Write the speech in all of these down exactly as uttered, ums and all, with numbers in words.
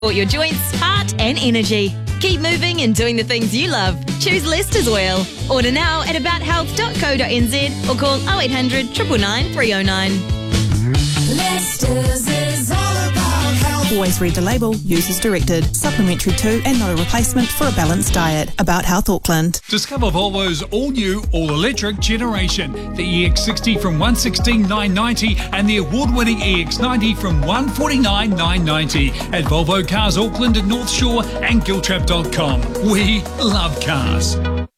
For your joints, heart and energy. Keep moving and doing the things you love. Choose List as well. Order now at about health dot co dot n z or call oh eight hundred, nine nine nine, three oh nine. Listers is all about health. Always read the label. Use as directed. Supplementary to and not a replacement for a balanced diet. About Health Auckland. Discover Volvo's all-new, all-electric generation. The E X sixty from one hundred sixteen thousand nine hundred ninety and the award-winning E X ninety from one hundred forty-nine thousand nine hundred ninety at Volvo Cars Auckland and North Shore and giltrap dot com. We love cars.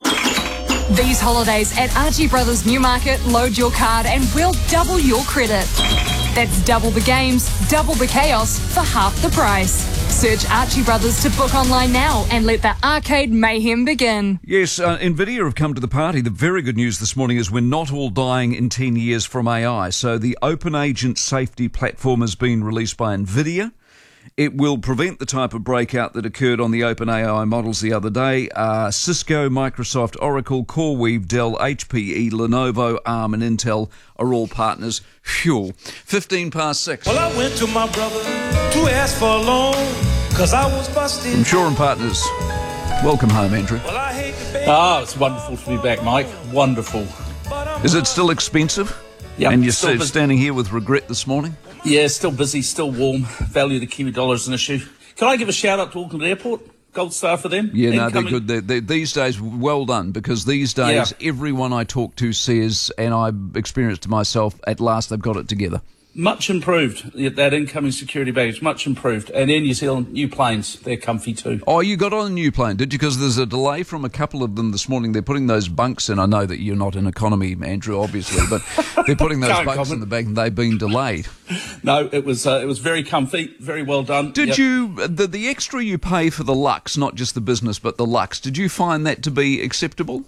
These holidays at Archie Brothers Newmarket, load your card and we'll double your credit. That's double the games, double the chaos for half the price. Search Archie Brothers to book online now and let the arcade mayhem begin. Yes, uh, NVIDIA have come to the party. The very good news this morning is we're not all dying in ten years from A I. So the Open Agent Safety Platform has been released by NVIDIA. It will prevent the type of breakout that occurred on the OpenAI models the other day. Uh, Cisco, Microsoft, Oracle, CoreWeave, Dell, H P E, Lenovo, ARM and Intel are all partners. Phew. fifteen past six. Well, I went to my brother to ask for a loan because I was busted. From Shaw and Partners. Welcome home, Andrew. Well, I hate to beg. Ah, it's wonderful to be back, Mike. Wonderful. Is it still expensive? Yeah. And you're still standing here with regret this morning? Yeah, still busy, still warm. Value of the Kiwi dollar is an issue. Can I give a shout out to Auckland Airport? Gold star for them. Yeah, no, Incoming. they're good. They're, they're, these days, well done, because these days, Yeah. everyone I talk to says, and I've experienced it myself, at last they've got it together. Much improved, that incoming security baggage, much improved. And Air New Zealand, new planes, they're comfy too. Oh, you got on a new plane, did you? Because there's a delay from a couple of them this morning. They're putting those bunks in. I know that you're not in economy, Andrew, obviously, but they're putting those Can't bunks comment. in the back and they've been delayed. No, it was uh, it was very comfy, very well done. Did Yep. you, the, the extra you pay for the Lux, not just the business, but the Lux, did you find that to be acceptable?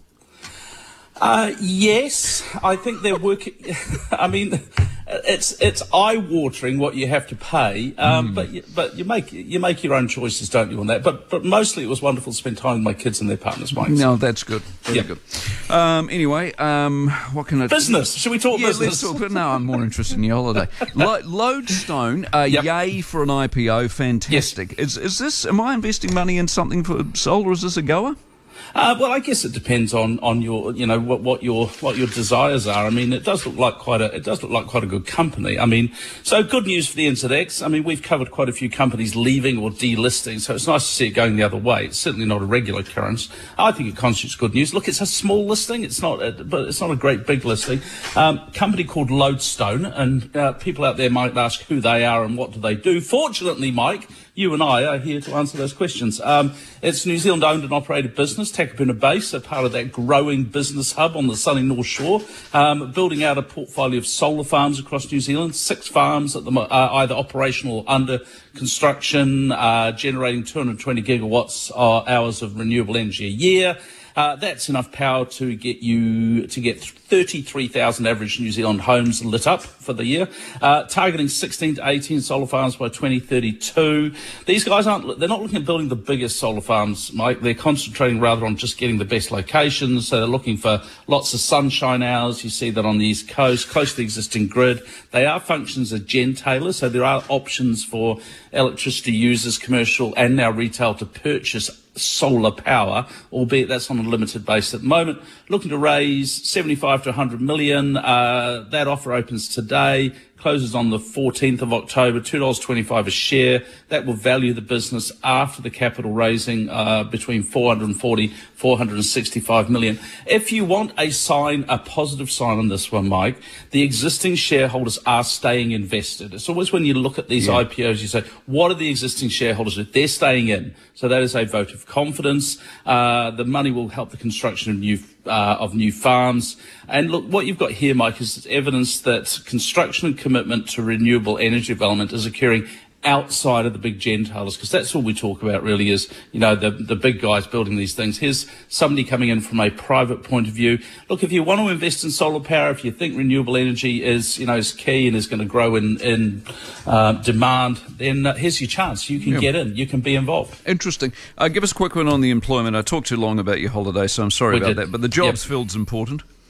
Uh, yes, I think they're working. I mean, it's it's eye-watering what you have to pay, um, mm. but you, but you make you make your own choices, don't you, on that? But but mostly it was wonderful to spend time with my kids and their partners, Mike. No, that's good. Very Yeah. good. Um, anyway, um, what can I... Business. Should we talk yeah, business? let's talk. No, I'm more interested in your holiday. Lo- Lodestone, uh, Yep. yay for an I P O, fantastic. Is is this? Am I investing money in something for solar? Is this a goer? Uh, well, I guess it depends on, on your, you know, what, what your what your desires are. I mean, it does look like quite a it does look like quite a good company. I mean, so good news for the N Z X. I mean, we've covered quite a few companies leaving or delisting, so it's nice to see it going the other way. It's certainly not a regular occurrence. I think it constitutes good news. Look, it's a small listing. It's not, a, but it's not a great big listing. Um, company called Lodestone, and uh, people out there might ask who they are and what do they do. Fortunately, Mike, you and I are here to answer those questions. Um, it's New Zealand owned and operated business, Takapuna Base, a part of that growing business hub on the sunny North Shore, um, building out a portfolio of solar farms across New Zealand, six farms at the mo- uh, either operational or under construction, uh, generating two hundred twenty gigawatts uh, hours of renewable energy a year. Uh, that's enough power to get you to get thirty-three thousand average New Zealand homes lit up for the year, uh, targeting sixteen to eighteen solar farms by twenty thirty-two. These guys aren't, they're not looking at building the biggest solar farms, Mike. They're concentrating rather on just getting the best locations. So they're looking for lots of sunshine hours. You see that on the East Coast, close to the existing grid. They are functions as gentailers, so there are options for electricity users, commercial and now retail, to purchase solar power, albeit that's on a limited basis at the moment. Looking to raise seventy-five to one hundred million. Uh, that offer opens today, closes on the fourteenth of October, two dollars twenty-five a share. That will value the business after the capital raising uh, between four hundred forty, four hundred sixty-five million. If you want a sign, a positive sign on this one, Mike, the existing shareholders are staying invested. It's always when you look at these yeah. I P Os, you say, what are the existing shareholders? They're staying in. So that is a vote of confidence. Uh, the money will help the construction of new uh, of new farms. And look, what you've got here, Mike, is evidence that construction and commitment to renewable energy development is occurring outside of the big gentailers, because that's all we talk about really is, you know, the the big guys building these things. Here's somebody coming in from a private point of view. Look, if you want to invest in solar power, if you think renewable energy is, you know, is key and is going to grow in, in uh, demand, then uh, here's your chance. You can yeah. get in. You can be involved. Interesting. Uh, give us a quick one on the employment. I talked too long about your holiday, so I'm sorry We about did. that. But the jobs Yep. field's important.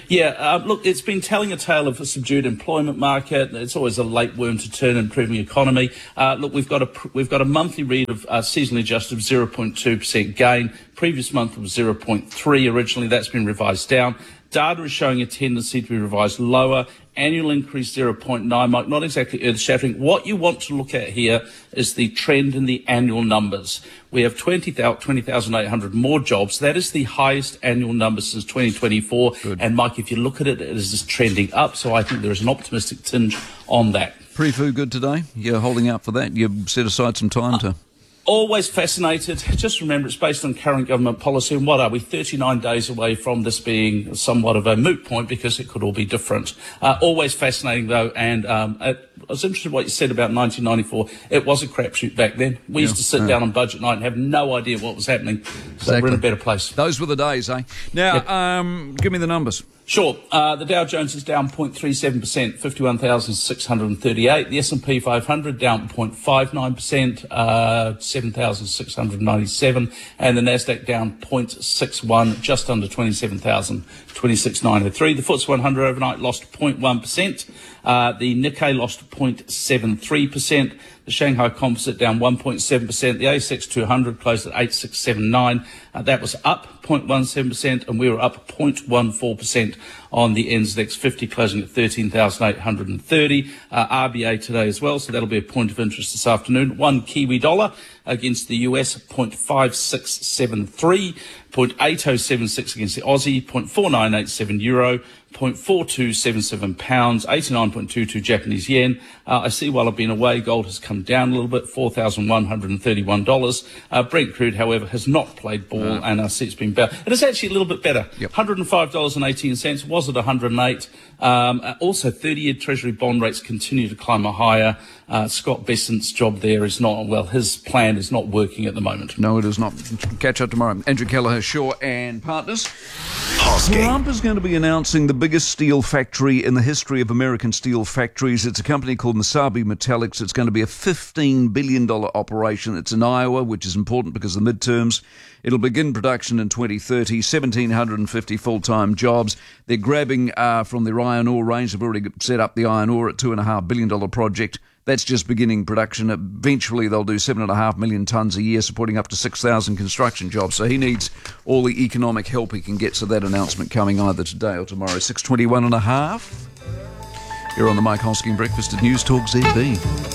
Yeah, uh, look, it's been telling a tale of a subdued employment market. It's always a late worm to turn, improving economy. Uh, look, we've got a we've got a monthly read of uh, seasonally adjusted zero point two percent gain. Previous month was zero point three originally. That's been revised down. Data is showing a tendency to be revised lower. Annual increase zero point nine, Mike, not exactly earth-shattering. What you want to look at here is the trend in the annual numbers. We have twenty thousand eight hundred more jobs. That is the highest annual number since twenty twenty-four. Good. And, Mike, if you look at it, it is just trending up. So I think there is an optimistic tinge on that. Pre-Fu good today? You're holding out for that? You've set aside some time to... Always fascinated. Just remember, it's based on current government policy. And what are we, thirty-nine days away from this being somewhat of a moot point because it could all be different. Uh, always fascinating, though. And um, it, I was interested in what you said about nineteen ninety-four. It was a crapshoot back then. We yeah, used to sit yeah. down on budget night and have no idea what was happening. So exactly. We're in a better place. Those were the days, eh? Now, yep. um, give me the numbers. Sure. Uh, the Dow Jones is down zero point three seven percent, fifty-one thousand six hundred thirty-eight. The S and P five hundred down zero point five nine percent, uh, seven thousand six hundred ninety-seven. And the Nasdaq down zero point six one, just under twenty-seven thousand, twenty-six thousand nine hundred three. The F T S E one hundred overnight lost zero point one percent. Uh, the Nikkei lost zero point seven three percent. The Shanghai Composite down one point seven percent. The A S X two hundred closed at eight six seven nine. Uh, that was up zero point one seven percent, and we were up zero point one four percent on the N Z X fifty, closing at thirteen thousand eight hundred thirty. Uh, R B A today as well, so that'll be a point of interest this afternoon. One Kiwi dollar against the U S, zero point five six seven three. zero point eight oh seven six against the Aussie, zero point four nine eight seven euro, zero point four two seven seven pounds, eighty-nine point two two Japanese yen. Uh, I see while I've been away, gold has come down a little bit, four thousand one hundred thirty-one dollars. Uh, Brent crude, however, has not played ball, no. and I see it's been better. It is actually a little bit better. Yep. one hundred five dollars and eighteen cents, was at one hundred eight. Um, also, thirty-year Treasury bond rates continue to climb higher. Uh, Scott Bessent's job there is not, well, his plan is not working at the moment. No, it is not. Catch up tomorrow. Andrew Kelleher, Shaw and Partners. Hosking. Trump is going to be announcing the biggest steel factory in the history of American steel factories. It's a company called Mesabi Metallics. It's going to be a fifteen billion dollars operation. It's in Iowa, which is important because of the midterms. It'll begin production in twenty thirty, one thousand seven hundred fifty full-time jobs. They're grabbing uh, from their iron ore range. They've already set up the iron ore at two point five billion dollars project. That's just beginning production. Eventually, they'll do seven point five million tonnes a year, supporting up to six thousand construction jobs. So he needs all the economic help he can get. So that announcement coming either today or tomorrow. six twenty-one and a half. You're on the Mike Hosking Breakfast at News Talk Z B.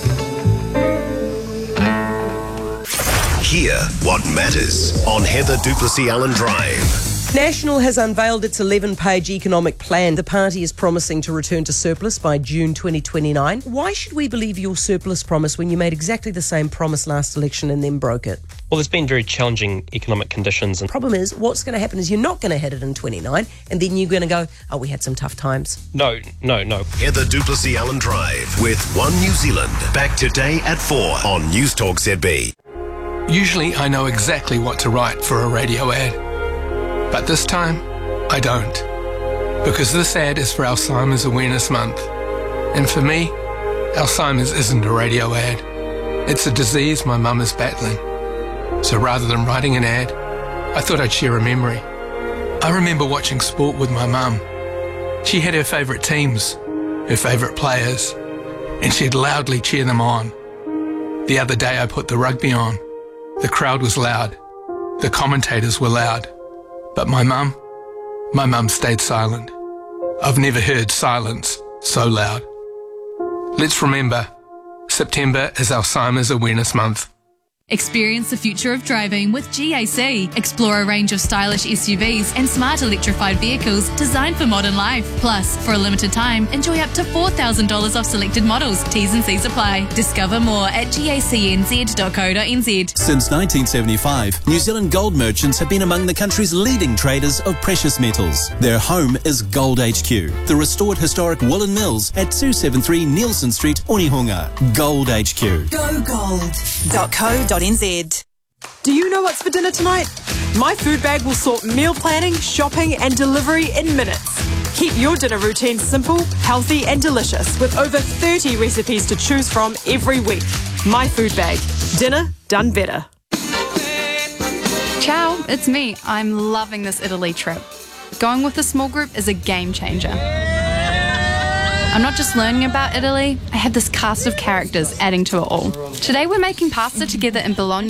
Hear what matters on Heather Duplessis Allen Drive. National has unveiled its eleven-page economic plan. The party is promising to return to surplus by June twenty twenty-nine. Why should we believe your surplus promise when you made exactly the same promise last election and then broke it? Well, there's been very challenging economic conditions. The problem is, what's going to happen is you're not going to hit it in twenty-nine, and then you're going to go, oh, we had some tough times. No, no, no. Heather Duplessis Allen Drive with One New Zealand. Back today at four on News Talk Z B. Usually I know exactly what to write for a radio ad. But this time, I don't. Because this ad is for Alzheimer's Awareness Month. And for me, Alzheimer's isn't a radio ad. It's a disease my mum is battling. So rather than writing an ad, I thought I'd share a memory. I remember watching sport with my mum. She had her favourite teams, her favourite players, and she'd loudly cheer them on. The other day I put the rugby on. The crowd was loud. The commentators were loud. But my mum, my mum stayed silent. I've never heard silence so loud. Let's remember, September is Alzheimer's Awareness Month. Experience the future of driving with G A C. Explore a range of stylish S U Vs and smart electrified vehicles designed for modern life. Plus, for a limited time, enjoy up to four thousand dollars off selected models. T's and C's apply. Discover more at G A C N Z dot co dot N Z. Since nineteen seventy-five, New Zealand gold merchants have been among the country's leading traders of precious metals. Their home is Gold H Q, the restored historic Woolen Mills at two seventy-three Nielsen Street, Onehunga. Gold H Q. go gold dot co dot N Z. Do you know what's for dinner tonight? My food bag will sort meal planning, shopping and delivery in minutes. Keep your dinner routine simple, healthy and delicious with over thirty recipes to choose from every week. My food bag. Dinner done better. Ciao, it's me. I'm loving this Italy trip. Going with a small group is a game changer. I'm not just learning about Italy, I have this cast of characters adding to it all. Today we're making pasta together in Bologna